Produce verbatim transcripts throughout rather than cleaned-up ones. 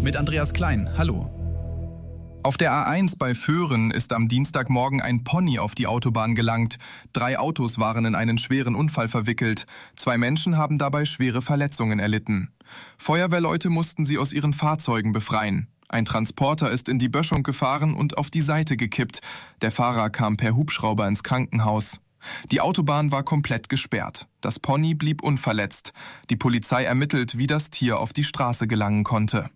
mit Andreas Klein. Hallo. Auf der A eins bei Föhren ist am Dienstagmorgen ein Pony auf die Autobahn gelangt. Drei Autos waren in einen schweren Unfall verwickelt. Zwei Menschen haben dabei schwere Verletzungen erlitten. Feuerwehrleute mussten sie aus ihren Fahrzeugen befreien. Ein Transporter ist in die Böschung gefahren und auf die Seite gekippt. Der Fahrer kam per Hubschrauber ins Krankenhaus. Die Autobahn war komplett gesperrt. Das Pony blieb unverletzt. Die Polizei ermittelt, wie das Tier auf die Straße gelangen konnte.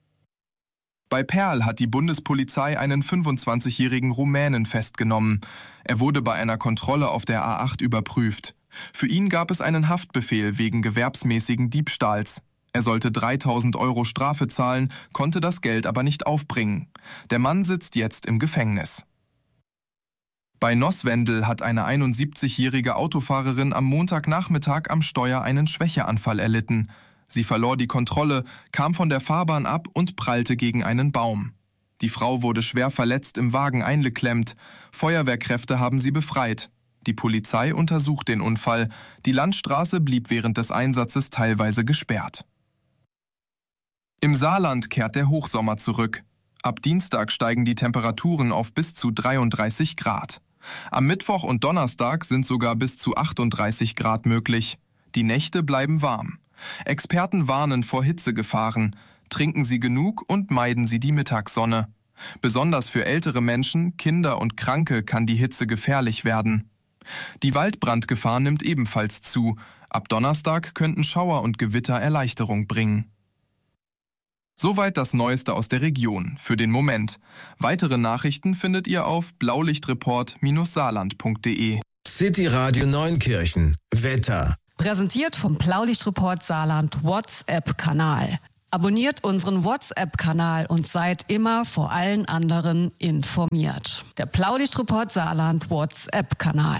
Bei Perl hat die Bundespolizei einen fünfundzwanzigjährigen Rumänen festgenommen. Er wurde bei einer Kontrolle auf der A acht überprüft. Für ihn gab es einen Haftbefehl wegen gewerbsmäßigen Diebstahls. Er sollte dreitausend Euro Strafe zahlen, konnte das Geld aber nicht aufbringen. Der Mann sitzt jetzt im Gefängnis. Bei Nosswendel hat eine einundsiebzigjährige Autofahrerin am Montagnachmittag am Steuer einen Schwächeanfall erlitten. Sie verlor die Kontrolle, kam von der Fahrbahn ab und prallte gegen einen Baum. Die Frau wurde schwer verletzt im Wagen eingeklemmt. Feuerwehrkräfte haben sie befreit. Die Polizei untersucht den Unfall. Die Landstraße blieb während des Einsatzes teilweise gesperrt. Im Saarland kehrt der Hochsommer zurück. Ab Dienstag steigen die Temperaturen auf bis zu dreiunddreißig Grad. Am Mittwoch und Donnerstag sind sogar bis zu achtunddreißig Grad möglich. Die Nächte bleiben warm. Experten warnen vor Hitzegefahren. Trinken Sie genug und meiden Sie die Mittagssonne. Besonders für ältere Menschen, Kinder und Kranke kann die Hitze gefährlich werden. Die Waldbrandgefahr nimmt ebenfalls zu. Ab Donnerstag könnten Schauer und Gewitter Erleichterung bringen. Soweit das Neueste aus der Region, für den Moment. Weitere Nachrichten findet ihr auf blaulichtreport Bindestrich saarland Punkt de. City Radio Neunkirchen. Wetter. Präsentiert vom Blaulichtreport Saarland WhatsApp-Kanal. Abonniert unseren WhatsApp-Kanal und seid immer vor allen anderen informiert. Der Blaulichtreport Saarland WhatsApp-Kanal.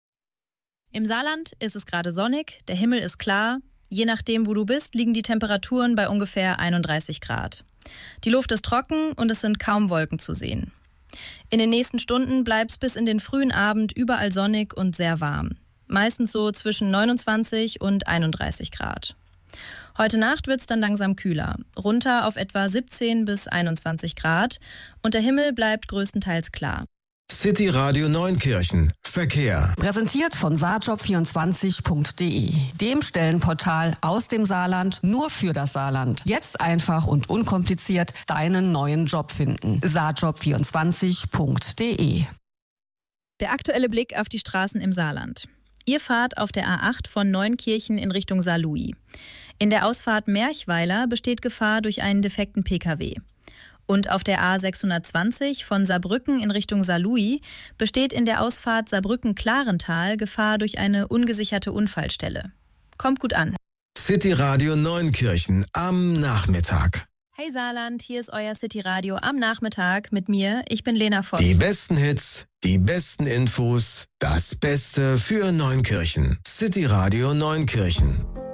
Im Saarland ist es gerade sonnig, der Himmel ist klar. Je nachdem, wo du bist, liegen die Temperaturen bei ungefähr einunddreißig Grad. Die Luft ist trocken und es sind kaum Wolken zu sehen. In den nächsten Stunden bleibt es bis in den frühen Abend überall sonnig und sehr warm. Meistens so zwischen neunundzwanzig und einunddreißig Grad. Heute Nacht wird es dann langsam kühler, runter auf etwa siebzehn bis einundzwanzig Grad und der Himmel bleibt größtenteils klar. City Radio Neunkirchen. Verkehr. Präsentiert von saarjob vierundzwanzig Punkt de, dem Stellenportal aus dem Saarland nur für das Saarland. Jetzt einfach und unkompliziert deinen neuen Job finden. saarjob vierundzwanzig Punkt de. Der aktuelle Blick auf die Straßen im Saarland. Ihr fahrt auf der A acht von Neunkirchen in Richtung Saarlouis. In der Ausfahrt Merchweiler besteht Gefahr durch einen defekten Pkw. Und auf der A sechshundertzwanzig von Saarbrücken in Richtung Saarlouis besteht in der Ausfahrt Saarbrücken-Klarental Gefahr durch eine ungesicherte Unfallstelle. Kommt gut an. City Radio Neunkirchen am Nachmittag. Hey Saarland, hier ist euer City Radio am Nachmittag mit mir. Ich bin Lena Voss. Die besten Hits, die besten Infos, das Beste für Neunkirchen. City Radio Neunkirchen.